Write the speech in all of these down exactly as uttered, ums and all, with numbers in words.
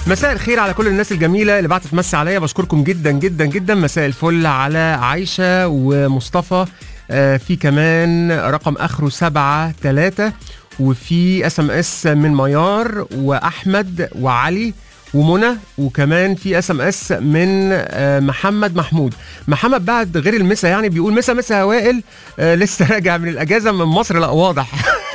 مساء الخير على كل الناس الجميلة اللي بعتت تمسي عليا، بشكركم جدا جدا جدا. مساء الفل على عايشة ومصطفى، آه في كمان رقم آخره سبعة تلاتة، وفي اس ام اس من ميار وأحمد وعلي ومنى، وكمان في اس ام اس من آه محمد محمود. محمد بعد غير المسا يعني بيقول مسا مسا هوائل، آه لسه راجع من الأجازة من مصر. لا واضح.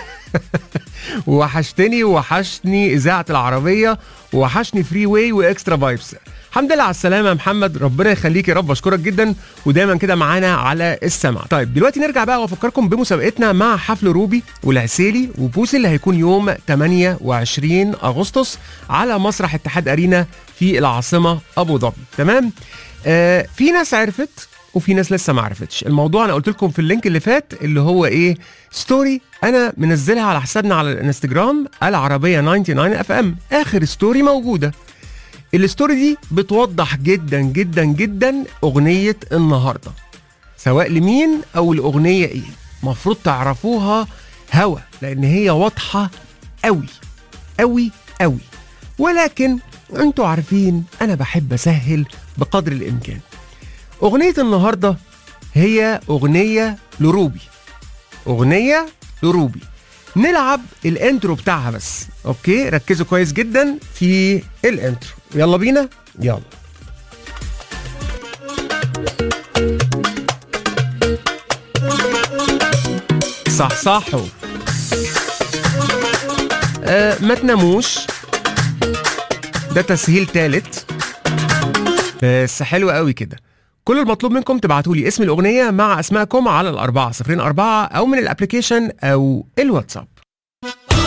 وحشتني وحشني إذاعة العربية وحشني فري واي واكسترا فايبس. الحمد لله على السلامة يا محمد، ربنا يخليك يا رب، اشكرك جدا ودايما كده معانا على السمع. طيب دلوقتي نرجع بقى وافكركم بمسابقتنا مع حفل روبي والعسيلي وبوسي اللي هيكون يوم ثمانية وعشرين أغسطس على مسرح اتحاد أرينا في العاصمة أبو ظبي. تمام. آه في ناس عرفت وفي ناس لسه ما عرفتش الموضوع. انا قلت لكم في اللينك اللي فات اللي هو ايه، ستوري انا منزلها على حسابنا على الانستجرام العربيه تسعة وتسعين اف ام. اخر ستوري موجوده، الستوري دي بتوضح جدا جدا جدا اغنيه النهارده، سواء لمين او الاغنيه ايه. مفروض تعرفوها هوا لان هي واضحه قوي قوي قوي، ولكن انتوا عارفين انا بحب اسهل بقدر الامكان. أغنية النهاردة هي أغنية لروبي، أغنية لروبي. نلعب الانترو بتاعها بس، أوكي؟ ركزوا كويس جدا في الانترو. يلا بينا، يلا. صح صحوا. آه ما تناموش، ده تسهيل تالت بس حلو قوي كده. كل المطلوب منكم تبعتوا لي اسم الأغنية مع أسمائكم على الأربعة صفرين أربعة أو من الأبليكيشن أو الواتساب.